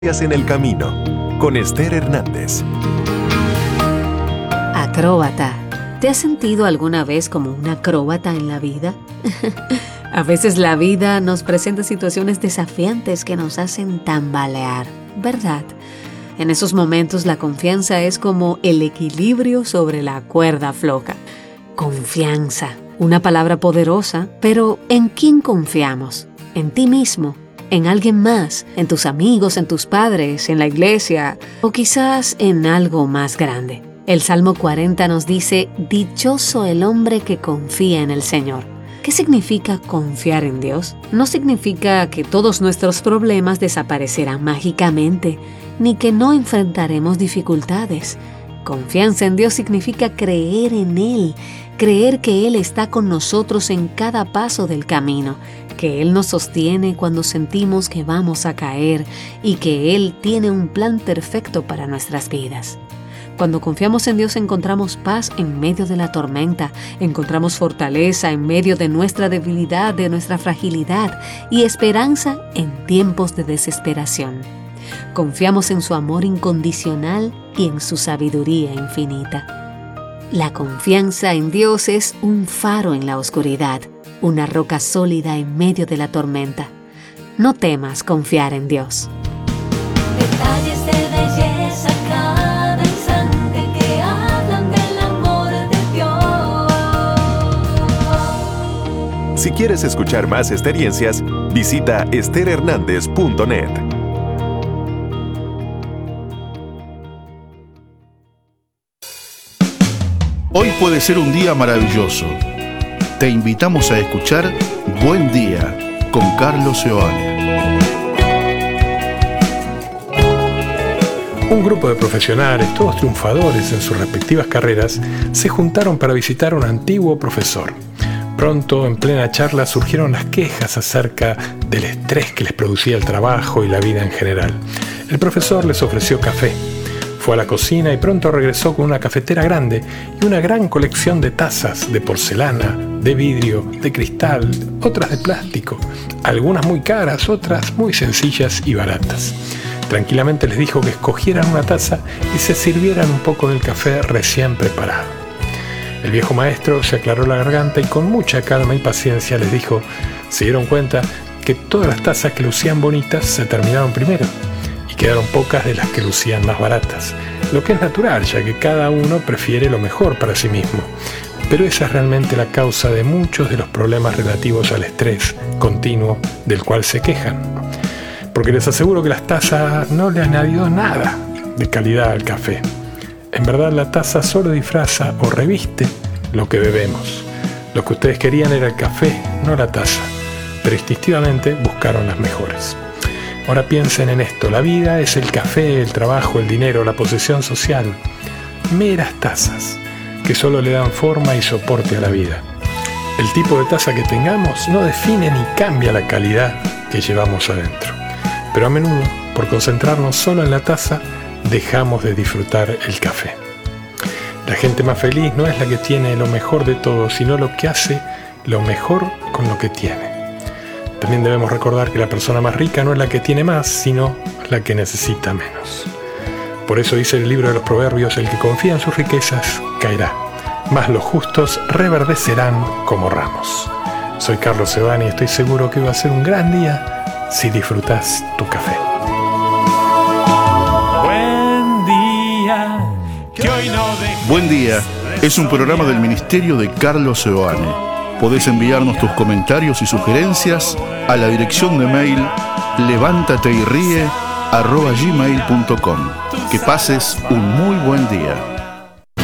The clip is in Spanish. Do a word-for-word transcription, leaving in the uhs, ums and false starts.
en el camino, con Esther Hernández. Acróbata. ¿Te has sentido alguna vez como un acróbata en la vida? A veces la vida nos presenta situaciones desafiantes que nos hacen tambalear, ¿verdad? En esos momentos la confianza es como el equilibrio sobre la cuerda floja. Confianza, una palabra poderosa, pero ¿en quién confiamos? ¿En ti mismo? ¿En alguien más? ¿En tus amigos, en tus padres, en la iglesia? ¿O quizás en algo más grande? El Salmo cuarenta nos dice: dichoso el hombre que confía en el Señor. ¿Qué significa confiar en Dios? No significa que todos nuestros problemas desaparecerán mágicamente, ni que no enfrentaremos dificultades. Confianza en Dios significa creer en Él, creer que Él está con nosotros en cada paso del camino, que Él nos sostiene cuando sentimos que vamos a caer y que Él tiene un plan perfecto para nuestras vidas. Cuando confiamos en Dios encontramos paz en medio de la tormenta, encontramos fortaleza en medio de nuestra debilidad, de nuestra fragilidad y esperanza en tiempos de desesperación. Confiamos en su amor incondicional y en su sabiduría infinita. La confianza en Dios es un faro en la oscuridad, una roca sólida en medio de la tormenta. No temas confiar en Dios. Detalles de belleza cada instante que hablan del amor de Dios. Si quieres escuchar más experiencias, visita ester hernández punto net. Hoy puede ser un día maravilloso. Te invitamos a escuchar Buen Día con Carlos Seoane. Un grupo de profesionales, todos triunfadores en sus respectivas carreras, se juntaron para visitar a un antiguo profesor. Pronto, en plena charla, surgieron las quejas acerca del estrés que les producía el trabajo y la vida en general. El profesor les ofreció café. Fue a la cocina y pronto regresó con una cafetera grande y una gran colección de tazas de porcelana, de vidrio, de cristal, otras de plástico, algunas muy caras, otras muy sencillas y baratas. Tranquilamente les dijo que escogieran una taza y se sirvieran un poco del café recién preparado. El viejo maestro se aclaró la garganta y con mucha calma y paciencia les dijo: se dieron cuenta que todas las tazas que lucían bonitas se terminaron primero. Quedaron pocas de las que lucían más baratas, lo que es natural, ya que cada uno prefiere lo mejor para sí mismo. Pero esa es realmente la causa de muchos de los problemas relativos al estrés continuo del cual se quejan. Porque les aseguro que las tazas no le han añadido nada de calidad al café. En verdad, la taza solo disfraza o reviste lo que bebemos. Lo que ustedes querían era el café, no la taza, pero instintivamente buscaron las mejores. Ahora piensen en esto: la vida es el café, el trabajo, el dinero, la posesión social. Meras tazas que solo le dan forma y soporte a la vida. El tipo de taza que tengamos no define ni cambia la calidad que llevamos adentro. Pero a menudo, por concentrarnos solo en la taza, dejamos de disfrutar el café. La gente más feliz no es la que tiene lo mejor de todo, sino lo que hace lo mejor con lo que tiene. También debemos recordar que la persona más rica no es la que tiene más, sino la que necesita menos. Por eso dice el libro de los Proverbios: el que confía en sus riquezas caerá, mas los justos reverdecerán como ramos. Soy Carlos Seoane y estoy seguro que va a ser un gran día si disfrutas tu café. Buen día, que hoy no dejes. Buen Día es un programa del Ministerio de Carlos Seoane. Podés enviarnos tus comentarios y sugerencias a la dirección de mail levántateyríe arroba gmail punto com. Que pases un muy buen día.